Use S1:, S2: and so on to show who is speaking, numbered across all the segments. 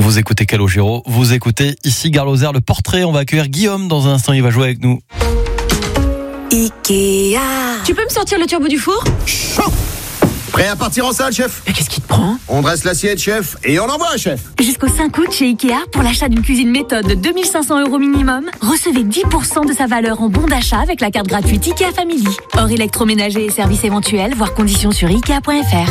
S1: Vous écoutez Calogero, vous écoutez ici Gare Lozère, le portrait. On va accueillir Guillaume dans un instant, il va jouer avec nous.
S2: Ikea.
S3: Tu peux me sortir le turbo du four ?
S4: Chaud. Prêt à partir en salle, chef ?
S3: Mais qu'est-ce qui te prend ?
S4: On dresse l'assiette, chef, et on envoie, chef.
S2: Jusqu'au 5 août chez Ikea, pour l'achat d'une cuisine méthode de 2500 € minimum, recevez 10% de sa valeur en bon d'achat avec la carte gratuite Ikea Family. Hors électroménager et services éventuels, voir conditions sur Ikea.fr.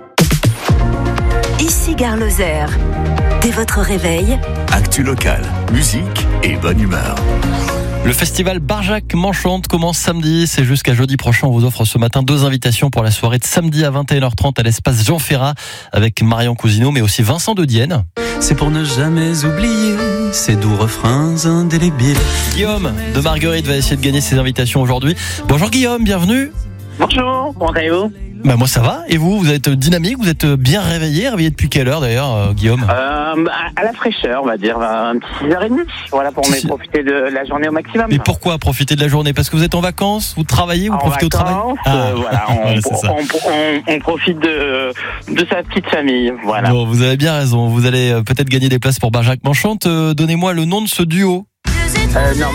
S2: Ici Gare Lozère. Dès votre réveil,
S5: actu local, musique et bonne humeur.
S1: Le festival Barjac m'enchante commence samedi, c'est jusqu'à jeudi prochain. On vous offre ce matin 2 invitations pour la soirée de samedi à 21h30 à l'espace Jean Ferrat avec Marion Cousineau mais aussi Vincent de Dienne.
S6: C'est pour ne jamais oublier ces doux refrains indélébiles.
S1: Guillaume de Marguerite va essayer de gagner ses invitations aujourd'hui. Bonjour Guillaume, bienvenue.
S7: Bonjour, comment allez-vous ?
S1: Moi ça va, et vous êtes dynamique, vous êtes bien réveillé depuis quelle heure d'ailleurs Guillaume ?
S7: À la fraîcheur, on va dire, un petit 6h30, voilà, pour profiter de la journée au maximum.
S1: Mais pourquoi profiter de la journée ? Parce que vous êtes en vacances, vous travaillez, vous profitez au travail ?
S7: Voilà, on profite de sa petite famille, voilà.
S1: Bon, vous avez bien raison, vous allez peut-être gagner des places pour Barjac m'enchante. Donnez-moi le nom de ce duo.
S7: Non.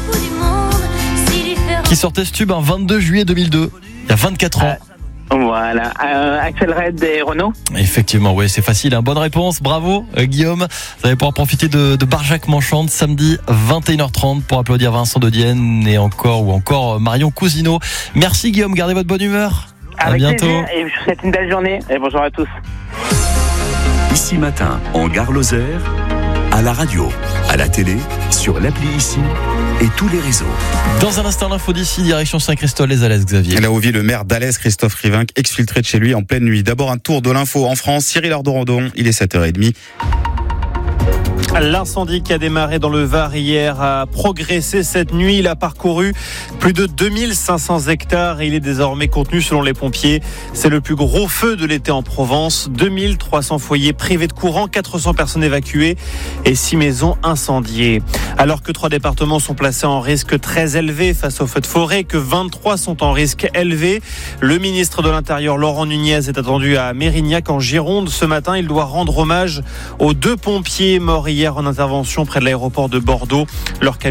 S1: Qui sortait ce tube un 22 juillet 2002, il y a 24 ans.
S7: Voilà, Axel Red et Renaud.
S1: Effectivement, ouais, c'est facile, hein. Bonne réponse, bravo Guillaume. Vous allez pouvoir profiter de Barjac m'enchante samedi 21h30 pour applaudir Vincent de Dienne et encore Marion Cousineau. Merci Guillaume, gardez votre bonne humeur.
S7: Avec
S1: à bientôt.
S7: plaisir, et je vous souhaite une belle journée et bonjour à tous.
S5: Ici matin, en Gare Lozère, à la radio, à la télé, sur l'appli Ici et tous les réseaux.
S1: Dans un instant, l'info d'ici, direction Saint-Christophe-les-Alès, Xavier.
S8: Là où vit le maire d'Alès, Christophe Rivinc, exfiltré de chez lui en pleine nuit. D'abord un tour de l'info en France. Cyril Ardorandon, il est 7h30.
S9: L'incendie qui a démarré dans le Var hier a progressé cette nuit. Il a parcouru plus de 2500 hectares et il est désormais contenu selon les pompiers. C'est le plus gros feu de l'été en Provence. 2300 foyers privés de courant, 400 personnes évacuées et 6 maisons incendiées. Alors que 3 départements sont placés en risque très élevé face aux feux de forêt, que 23 sont en risque élevé, le ministre de l'Intérieur Laurent Nunez est attendu à Mérignac en Gironde. Ce matin, il doit rendre hommage aux 2 pompiers morts hier en intervention près de l'aéroport de Bordeaux. Leur